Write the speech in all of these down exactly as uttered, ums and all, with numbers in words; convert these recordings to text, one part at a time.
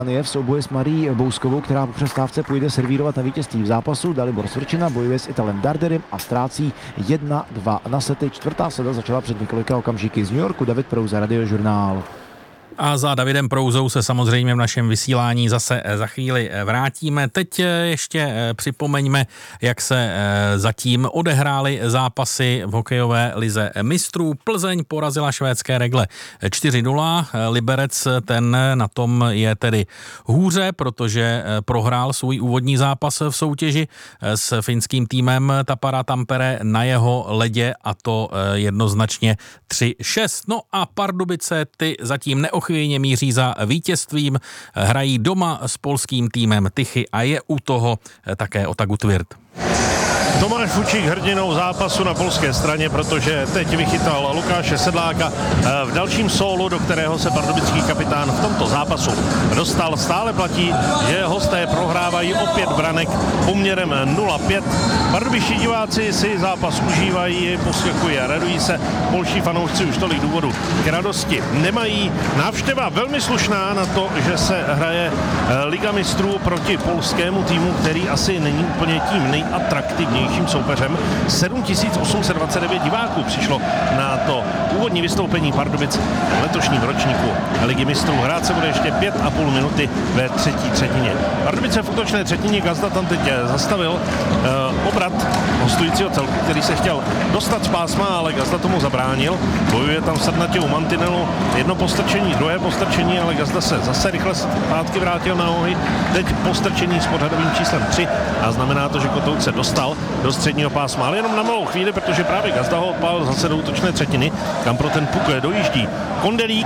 je v souboji s Marií Bouskovou, která po přestávce půjde servírovat na vítězství v zápasu. Dalibor Svrčina bojuje s Italem Darderim a ztrácí jedna dva na sety. Čtvrtá seda začala před několika okamžiky z New Yorku. David Prouza, Radiožurnál. A za Davidem Prouzou se samozřejmě v našem vysílání zase za chvíli vrátíme. Teď ještě připomeňme, jak se zatím odehrály zápasy v hokejové lize mistrů. Plzeň porazila švédské Regle čtyři nula. Liberec ten na tom je tedy hůře, protože prohrál svůj úvodní zápas v soutěži s finským týmem Tappara Tampere na jeho ledě, a to jednoznačně tři šest. No a Pardubice ty zatím neochvějně míří za vítězstvím, hrají doma s polským týmem Tychy a je u toho také Otagu Tvirt. Tomáš Fučík hrdinou zápasu na polské straně, protože teď vychytal Lukáše Sedláka v dalším sólu, do kterého se pardubický kapitán v tomto zápasu dostal. Stále platí, že hosté prohrávají o pět branek poměrem nula pět. Pardubičtí diváci si zápas užívají, poskakují a radují se. Polští fanoušci už tolik důvodů k radosti nemají. Návštěva velmi slušná na to, že se hraje Liga mistrů proti polskému týmu, který asi není úplně tím nejatraktivnějším soupeřem. sedm tisíc osm set dvacet devět diváků přišlo na to úvodní vystoupení Pardubic v letošním ročníku Ligy mistrů. Hrát se bude ještě pět a půl minuty ve třetí třetině. Pardubice v útočné třetině, Gazda tam teď zastavil uh, obrat hostujícího celku, který se chtěl dostat z pásma, ale Gazda tomu zabránil. Bojuje tam srdnatě u mantinelu. Jedno postrčení, druhé postrčení, ale Gazda se zase rychle zpátky vrátil na nohy. Teď postrčení s pořadovým číslem tři a znamená to, že Kotout se dostal do středního pásma, ale jenom na malou chvíli, protože právě Gazda ho odpálil zase do útočné třetiny, kam pro ten puk dojíždí Kondelík,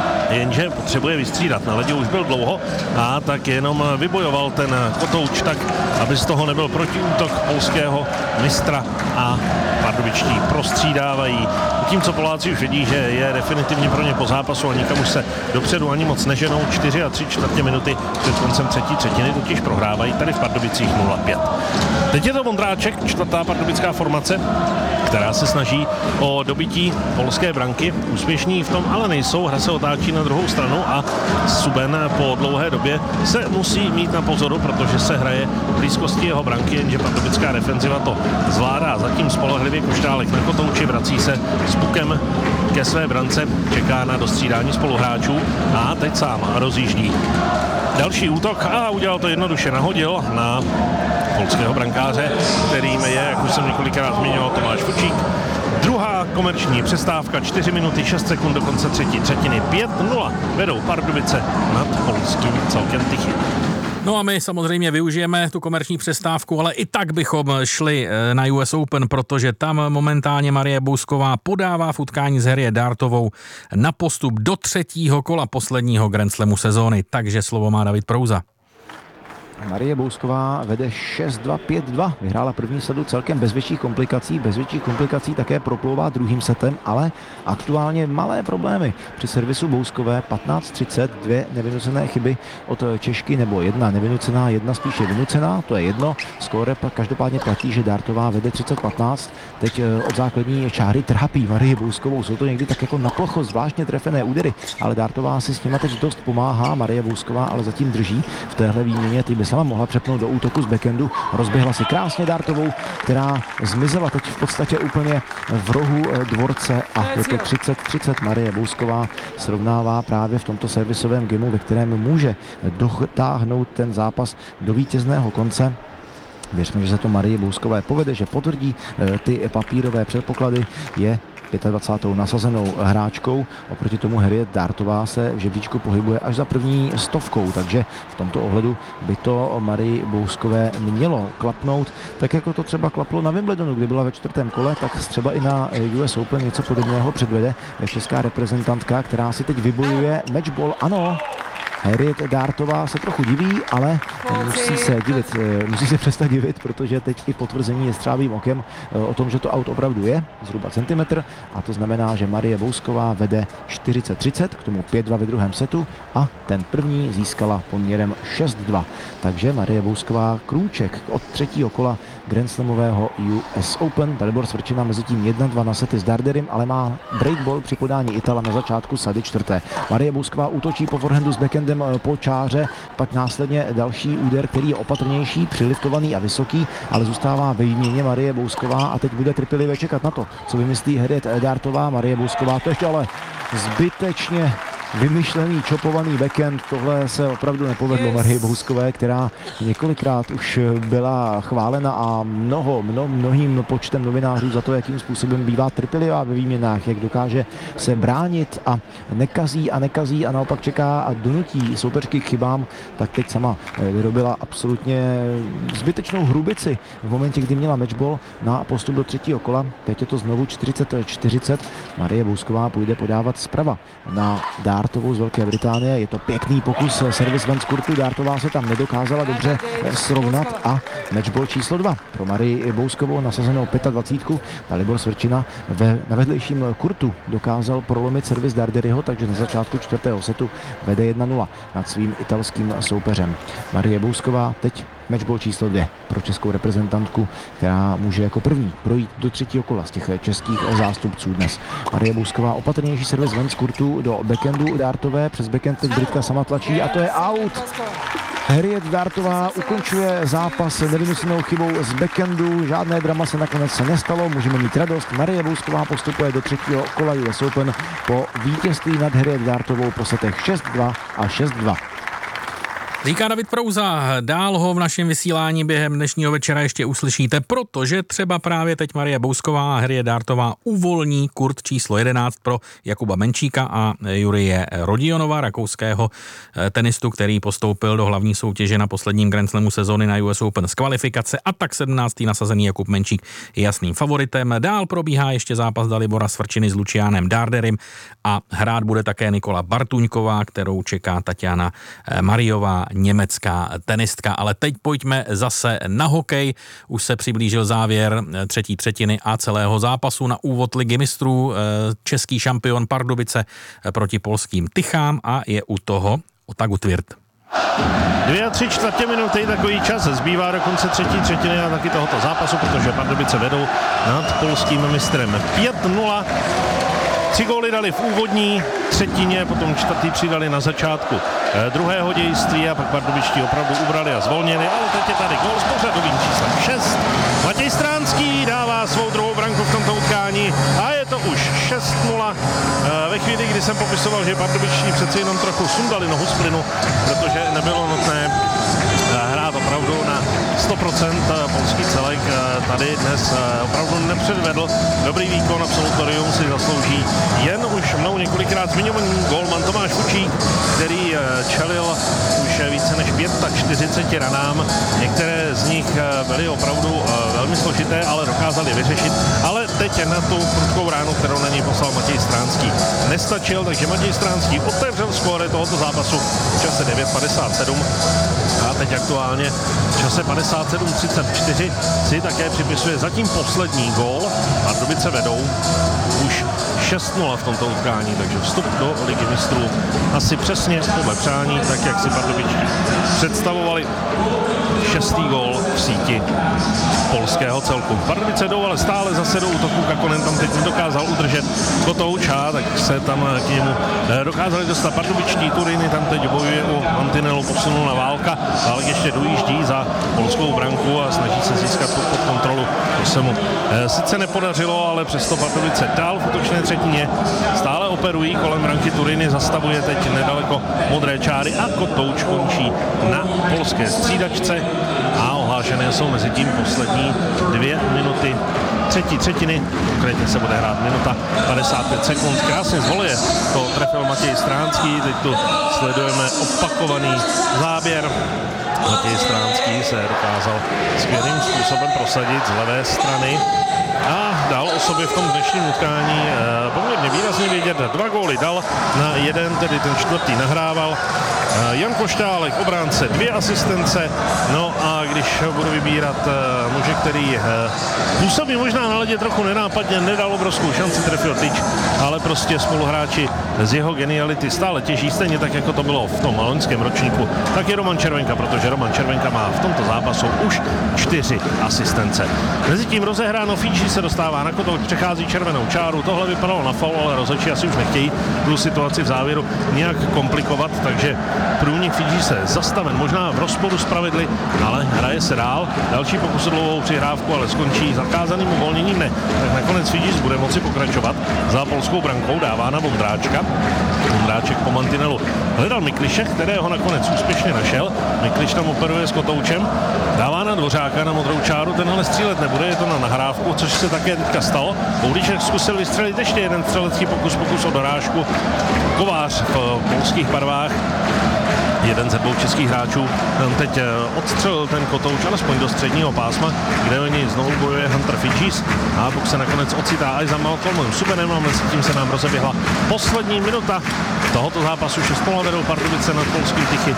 jenže potřebuje vystřídat. Na ledě už byl dlouho a tak jenom vybojoval ten Kotouč tak, aby z toho nebyl protiútok polského mistra a pardubičtí prostřídávají. Tím, co Poláci už vědí, že je definitivně pro ně po zápasu a nikam už se dopředu ani moc neženou. čtyři a tři čtvrtě minuty před koncem třetí třetiny totiž prohrávají tady v Pardubicích nula pět. Teď je to Vondráček, čtvrtá pardubická formace, která se snaží o dobytí polské branky. Úspěšní v tom ale nejsou, hra se otáčí na druhou stranu a Suben po dlouhé době se musí mít na pozoru, protože se hraje v blízkosti jeho branky, jenže pardubická defenziva to zvládá. Zatím spolehlivě Koštálek na Kotouči, vrací se s pukem ke své brance, čeká na dostřídání spoluhráčů a teď sám rozjíždí. Další útok a udělal to jednoduše, nahodil na polského brankáře, kterým je, jak už jsem několikrát zmiňoval, Tomáš Fučík. Druhá komerční přestávka, čtyři minuty šest sekund do konce třetí třetiny. pět nula vedou Pardubice nad polským celkem Tychy. No a my samozřejmě využijeme tu komerční přestávku, ale i tak bychom šli na U S Open, protože tam momentálně Marie Bousková podává v utkání s Harriet Dartovou na postup do třetího kola posledního Grand Slamu sezóny. Takže slovo má David Prouza. Marie Bousková vede šest dva pět dva. Vyhrála první sedu celkem bez větších komplikací. Bez větších komplikací také proplouvá druhým setem, ale aktuálně malé problémy. Při servisu Bouskové patnáct třicet, dvě nevynucené chyby od Češky, nebo jedna nevynucená, jedna spíše vynucená, to je jedno. Skóre každopádně platí, že Dartová vede třicet patnáct. Teď od základní čáry trápí Marie Bouskovou. Jsou to někdy tak jako na plocho zvláštně trefené údery, ale Dartová si s nimi teď dost pomáhá. Marie Bousková ale zatím drží v téhle výměně. Ty by sama mohla přepnout do útoku z backendu. Rozběhla si krásně Dartovou, která zmizela teď v podstatě úplně v rohu dvorce a je to třicet třicet. Marie Bousková srovnává právě v tomto servisovém gamu, ve kterém může dotáhnout ten zápas do vítězného konce. Věřme, že se to Marie Bouskové povede, že potvrdí ty papírové předpoklady, je dvacátou pátou nasazenou hráčkou. Oproti tomu Harriet Dartová se v žebříčku pohybuje až za první stovkou, takže v tomto ohledu by to Marii Bouskové mělo klapnout. Tak jako to třeba klaplo na Wimbledonu, kdy byla ve čtvrtém kole, tak třeba i na U S Open něco podobného předvede česká reprezentantka, která si teď vybojuje matchball. Ano, Harriet Dartová se trochu diví, ale musí se divit, musí se přestat divit, protože teď i potvrzení je střávým okem o tom, že to aut opravdu je, zhruba centimetr, a to znamená, že Marie Bousková vede čtyřicet třicet, k tomu pět dva ve druhém setu a ten první získala poměrem šest dva. Takže Marie Bousková krůček od třetího kola Grand Slamového U S Open. Dalibor Svrčina mezi tím jedna dva na sety s Darderim, ale má breakball při podání Itala na začátku sady čtvrté. Marie Bousková útočí po forehandu z backhandu backwardem po čáře, pak následně další úder, který je opatrnější, přiliftovaný a vysoký, ale zůstává ve výměně Marie Bousková a teď bude trpělivě čekat na to, co vymyslí Harriet Dartová. Marie Bousková to ještě ale zbytečně vymyšlený, čopovaný backhand, tohle se opravdu nepovedlo Marie Bouskové, která několikrát už byla chválena a mnoho, mno, mnohým počtem novinářů za to, jakým způsobem bývá trpělivá ve výměnách, jak dokáže se bránit a nekazí a nekazí a naopak čeká a donutí soupeřky k chybám, tak teď sama vyrobila absolutně zbytečnou hrubici v momentě, kdy měla matchball na postup do třetího kola. Teď je to znovu čtyřicet čtyřicet. Marie Bousková půjde podávat zprava na Dartovou z Velké Británie. Je to pěkný pokus, servis ven z kurtu. Dartová se tam nedokázala dobře srovnat a matchball číslo dva pro Marii Bouskovou nasazenou dvacet pět. Dalibor Svrčina ve, na vedlejším kurtu dokázal prolomit servis Darderyho, takže na začátku čtvrtého setu vede jedna nula nad svým italským soupeřem. Marie Bousková teď matchball číslo dvě pro českou reprezentantku, která může jako první projít do třetího kola z těch českých zástupců dnes. Marie Bousková opatrnější servis ven z kurtu do backhandu Dartové, přes backhand teď Britka sama tlačí a to je out. Harriet Dartová ukončuje zápas nevymyslnou chybou z backhandu, žádné drama se nakonec nestalo, můžeme mít radost. Marie Bousková postupuje do třetího kola U S Open po vítězství nad Harriet Dartovou po setech šest dva a šest dva. Říká David Prouza, dál ho v našem vysílání během dnešního večera ještě uslyšíte, protože třeba právě teď Marie Bousková a Harriet Dartová uvolní kurt číslo jedenáct pro Jakuba Menčíka a Jurije Rodionova, rakouského tenistu, který postoupil do hlavní soutěže na posledním Grand Slamu sezóny na U S Open z kvalifikace a tak sedmnáctý nasazený Jakub Menčík je jasným favoritem. Dál probíhá ještě zápas Dalibora Svrčiny s Luciánem Darderym a hrát bude také Nikola Bartuňková, kterou čeká Tatiana Mariová, německá tenistka. Ale teď pojďme zase na hokej. Už se přiblížil závěr třetí třetiny a celého zápasu. Na úvod ligy mistrů český šampion Pardubice proti polským Tychám a je u toho Otagu Tvirt. Dvě a tři čtvrtě minuty, takový čas zbývá do konce třetí třetiny a taky tohoto zápasu, protože Pardubice vedou nad polským mistrem pět nula. Tři góly dali v úvodní třetině, potom čtvrtý přidali na začátku eh, druhého dějství a pak pardubičtí opravdu ubrali a zvolnili, ale teď je tady gól s pořadovým číslem šest. Matěj Stránský dává svou druhou branku v tomto utkání a je to už šest nula. Eh, ve chvíli, kdy jsem popisoval, že pardubičtí přeci jenom trochu sundali nohu z plynu, protože nebylo nutné eh, hrát opravdu na sto procent polský celek, tady dnes opravdu nepředvedl dobrý výkon, absolutorium si zaslouží jen už mnou několikrát zmiňovaný gólman Tomáš Fučík, který čelil už více než čtyřicet pět ranám. Některé z nich byly opravdu velmi složité, ale dokázali vyřešit. Ale teď na tu prudkou ránu, kterou na něj poslal Matěj Stránský, nestačil, takže Matěj Stránský otevřel skóre tohoto zápasu v čase devět padesát sedm a teď aktuálně v čase padesát sedm třicet čtyři si také připisuje zatím poslední gól. Pardubice vedou už šest nula v tomto utkání, takže vstup do ligy mistrů asi přesně podle přání, tak jak si pardubičtí představovali. Šestý gól v síti polského celku. Pardubice jdou ale stále zase do útoku, Kakonen tam teď nedokázal udržet Kotouča, tak se tam k němu dokázali dostat pardubičtí. Turiny tam teď bojuje o mantinelu, posunul na Válka, ale ještě dojíždí za polskou branku a snaží se získat tu pod kontrolu. To se mu sice nepodařilo, ale přesto Pardubice dál v útočné třetině stále operují kolem branky Turiny, zastavuje teď nedaleko modré čáry a Kotouč končí na polské střídačce a ohlášené jsou mezi tím poslední dvě minuty třetí třetiny, konkrétně se bude hrát minuta padesát pět sekund. Krásně z voleje to trefil Matěj Stránský, teď tu sledujeme opakovaný záběr. Matěj Stránský se dokázal skvělým způsobem prosadit z levé strany a dal o sobě v tom dnešním utkání eh, poměrně výrazně vědět. Dva góly dal, na jeden, tedy ten čtvrtý nahrával. Eh, Jan Koštálek, obránce, dvě asistence, no a když budu vybírat eh, muže, který eh, působí možná na ledě trochu nenápadně, nedal obrovskou šanci, trefil tyč, ale prostě spoluhráči z jeho geniality stále těží, stejně tak, jako to bylo v tom loňském ročníku, tak je Roman Červenka, protože Roman Červenka má v tomto zápasu už čtyři asistence. Mezitím rozehráno, Fíči se dostává na Kotouč, přechází červenou čáru, tohle vypadalo na faul, ale rozhodčí asi už nechtějí tu situaci v závěru nějak komplikovat, takže Průnik Fidži se zastaven, možná v rozporu s pravidly, ale hraje se dál. Další pokus o dlouhou přihrávku, ale skončí zakázaným uvolněním ne. Tak nakonec Fidži bude moci pokračovat za polskou brankou, dává na Vondráčka. Vondráček po mantinelu hledal Mikliše, kterého nakonec úspěšně našel. Mikliš tam operuje s Kotoučem, dává na Dvořáka na modrou čáru, ten ale střílet nebude, je to na nahrávku, což se také teďka stalo. Koulíček zkusil vystřelit ještě jeden střelecký pokus, pokus o dorážku. Kovář v polských barvách, jeden ze dvou českých hráčů, ten teď odstřelil ten Kotouč alespoň do středního pásma, kde o něj znovu bojuje Hunter Fidžis a Buk se nakonec ocitá až za Malcolmem Subenem a mezi tím se nám rozeběhla poslední minuta tohoto zápasu. šest nula vedou Pardubice nad polským Tychy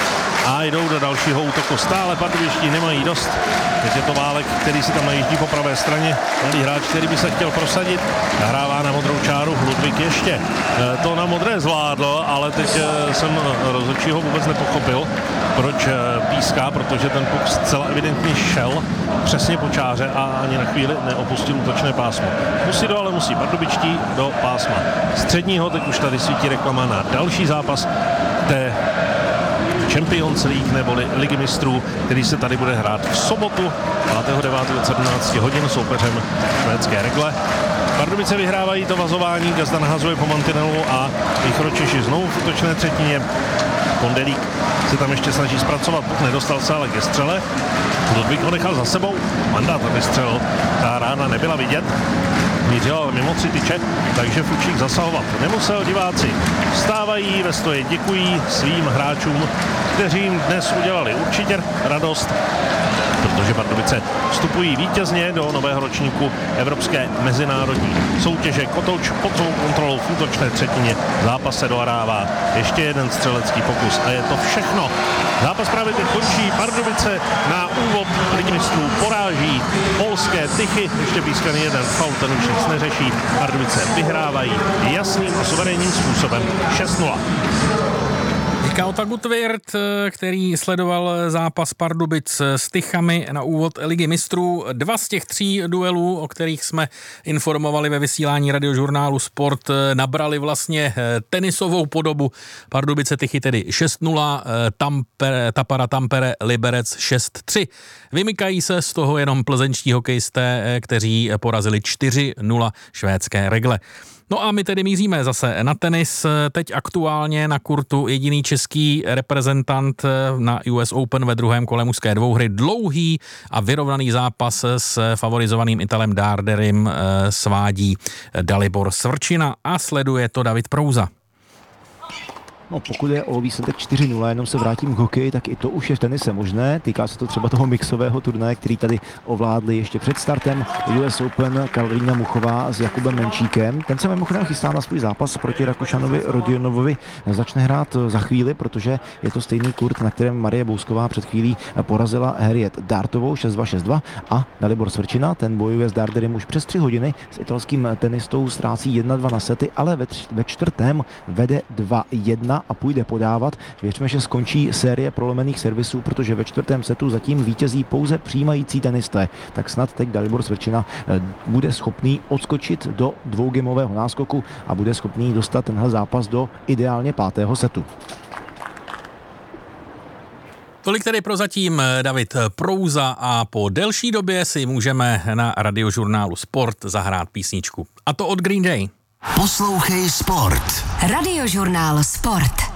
a jdou do dalšího útoku. Stále pardubičtí nemají dost. Teď je to Válek, který si tam najíždí po pravé straně. Mladý hráč, který by se chtěl prosadit. Hrává na modrou čáru. Ludvík ještě to na modré zvládl, ale teď jsem rozhodčího vůbec nepochopil, proč píská, protože ten puk zcela evidentně šel přesně po čáře a ani na chvíli neopustil útočné pásmo. Musí do, ale musí pardubičtí do pásma středního. Teď už tady svítí reklama na další zápas té Champions League neboli Ligy mistrů, který se tady bude hrát v sobotu pátého devátého od sedmnácti hodin soupeřem švédské Regle. Pardubice vyhrávají to vazování, Gazda nahazuje po mantinelu a Východočeši znovu v útočné třetině. Pondelík se tam ještě snaží zpracovat, nedostal se ale ke střele. Ludvík ho nechal za sebou, mandát aby střelil, ta rána nebyla vidět. Mířil ale mimo tři tyče, takže Fučík zasahovat nemusel. Diváci vstávají ve stoje, děkují svým hráčům, kteří jim dnes udělali určitě radost, protože Pardubice vstupují vítězně do nového ročníku Evropské mezinárodní soutěže. Kotouč pod svou kontrolou v útočné třetině, zápas se dohrává, ještě jeden střelecký pokus a je to všechno. Zápas právě teď končí, Pardubice na úvod Ligy mistrů poráží polské Tychy, ještě pískaný jeden faul, ten už nic neřeší. Pardubice vyhrávají jasným a suverénním způsobem šest nula. Říká Ota Gutwirth, který sledoval zápas Pardubic s Tychami na úvod Ligy mistrů. Dva z těch tří duelů, o kterých jsme informovali ve vysílání radiožurnálu Sport, nabrali vlastně tenisovou podobu. Pardubice Tychy tedy šest nula, Tampere, Tapara Tampere Liberec šest tři. Vymykají se z toho jenom plzeňští hokejisté, kteří porazili čtyři nula švédské Regle. No a my tedy míříme zase na tenis. Teď aktuálně na kurtu jediný český reprezentant na U S Open ve druhém kole mužské dvouhry. Dlouhý a vyrovnaný zápas s favorizovaným Italem Darderim svádí Dalibor Svrčina a sleduje to David Prouza. No, pokud je o výsledek čtyři nula, jenom se vrátím k hokeji, tak i to už je v tenise možné. Týká se to třeba toho mixového turnaje, který tady ovládli ještě před startem U S Open Karolína Muchová s Jakubem Menčíkem. Ten se mimochodem chystá na svůj zápas proti Rakušanovi Rodionovovi. Začne hrát za chvíli, protože je to stejný kurt, na kterém Marie Bousková před chvílí porazila Harriet Dartovou šest dva šest dva a Dalibor Svrčina, ten bojuje s Darderem už přes tři hodiny. S italským tenistou ztrácí jedna dva na sety, ale ve, tř- ve čtvrtém vede dva jedna a půjde podávat. Věřme, že skončí série prolomených servisů, protože ve čtvrtém setu zatím vítězí pouze přijímající tenisté. Tak snad teď Dalibor Svrčina bude schopný odskočit do dvougameového náskoku a bude schopný dostat tenhle zápas do ideálně pátého setu. Tolik tedy prozatím David Prouza a po delší době si můžeme na radiožurnálu Sport zahrát písničku. A to od Green Day. Poslouchej Sport. Radiožurnál Sport.